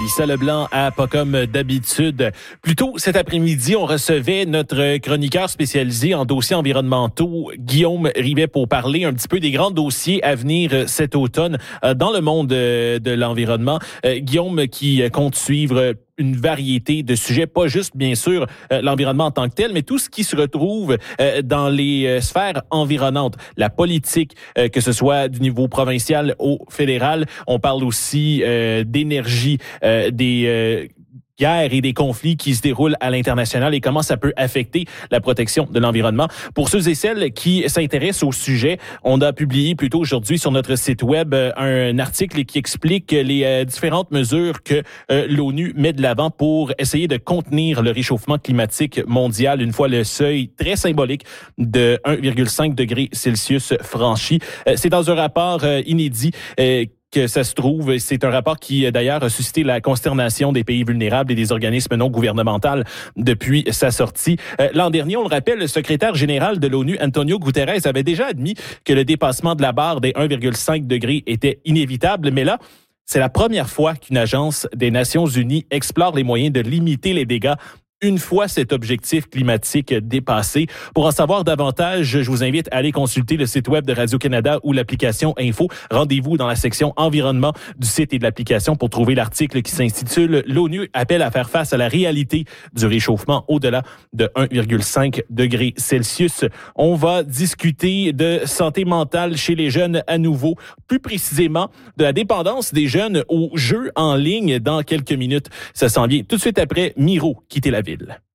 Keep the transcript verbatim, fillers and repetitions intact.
Mélissa Leblanc à Pas comme d'habitude. Plus tôt cet après-midi, on recevait notre chroniqueur spécialisé en dossiers environnementaux, Guillaume Rivet, pour parler un petit peu des grands dossiers à venir cet automne dans le monde de l'environnement. Guillaume qui compte suivre une variété de sujets, pas juste, bien sûr, euh, l'environnement en tant que tel, mais tout ce qui se retrouve euh, dans les euh, sphères environnantes. La politique, euh, que ce soit du niveau provincial au fédéral. On parle aussi euh, d'énergie, euh, des... Euh, guerres et des conflits qui se déroulent à l'international et comment ça peut affecter la protection de l'environnement. Pour ceux et celles qui s'intéressent au sujet, on a publié plus tôt aujourd'hui sur notre site web un article qui explique les différentes mesures que l'ONU met de l'avant pour essayer de contenir le réchauffement climatique mondial une fois le seuil très symbolique de un virgule cinq degré Celsius franchi. C'est dans un rapport inédit que ça se trouve. C'est un rapport qui, d'ailleurs, a suscité la consternation des pays vulnérables et des organismes non gouvernementaux depuis sa sortie. Euh, l'an dernier, on le rappelle, le secrétaire général de l'ONU, Antonio Guterres, avait déjà admis que le dépassement de la barre des un virgule cinq degrés était inévitable. Mais là, c'est la première fois qu'une agence des Nations unies explore les moyens de limiter les dégâts une fois cet objectif climatique dépassé. Pour en savoir davantage, je vous invite à aller consulter le site web de Radio-Canada ou l'application Info. Rendez-vous dans la section environnement du site et de l'application pour trouver l'article qui s'intitule « L'ONU appelle à faire face à la réalité du réchauffement au-delà de un virgule cinq degrés Celsius ». On va discuter de santé mentale chez les jeunes à nouveau, plus précisément de la dépendance des jeunes aux jeux en ligne dans quelques minutes. Ça s'en vient tout de suite après Miro quitter la ville.